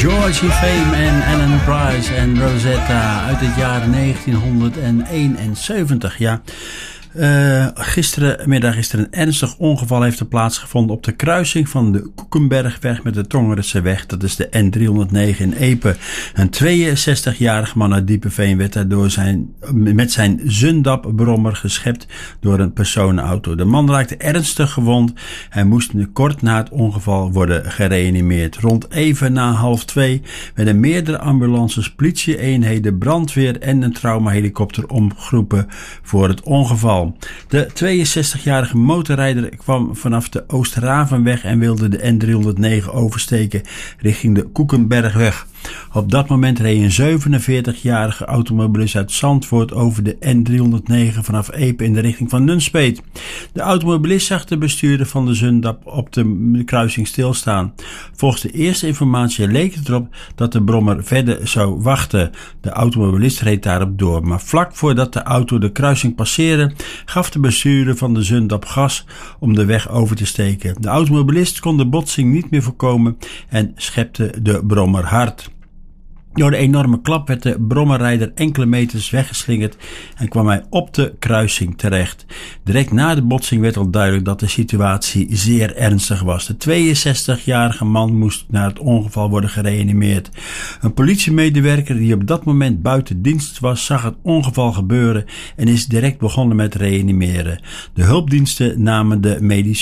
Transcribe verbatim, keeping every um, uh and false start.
Georgie Fame en Alan Price en Rosetta uit het jaar negentienhonderdeenenzeventig. Ja. Uh, gisterenmiddag is er een ernstig ongeval heeft er plaatsgevonden op de kruising van de Koekenbergweg met de Tongerenseweg. Dat is de N driehonderdnegen in Epe. Een tweeënzestigjarige man uit Diepeveen werd daardoor zijn, met zijn Zundap-brommer geschept door een personenauto. De man raakte ernstig gewond. Hij moest kort na het ongeval worden gereanimeerd. Rond even na half twee werden meerdere ambulances, politieeenheden, brandweer en een traumahelikopter omgeroepen voor het ongeval. De tweeënzestigjarige motorrijder kwam vanaf de Oostravenweg en wilde de N driehonderdnegen oversteken richting de Koekenbergweg. Op dat moment reed een zevenenveertigjarige automobilist uit Zandvoort over de N driehonderdnegen vanaf Epe in de richting van Nunspeet. De automobilist zag de bestuurder van de Zundap op de kruising stilstaan. Volgens de eerste informatie leek het erop dat de brommer verder zou wachten. De automobilist reed daarop door, maar vlak voordat de auto de kruising passeerde, gaf de bestuurder van de Zundap gas om de weg over te steken. De automobilist kon de botsing niet meer voorkomen en schepte de brommer hard. Door de enorme klap werd de brommerrijder enkele meters weggeslingerd en kwam hij op de kruising terecht. Direct na de botsing werd al duidelijk dat de situatie zeer ernstig was. De tweeënzestigjarige man moest na het ongeval worden gereanimeerd. Een politiemedewerker die op dat moment buiten dienst was, zag het ongeval gebeuren en is direct begonnen met reanimeren. De hulpdiensten namen de medische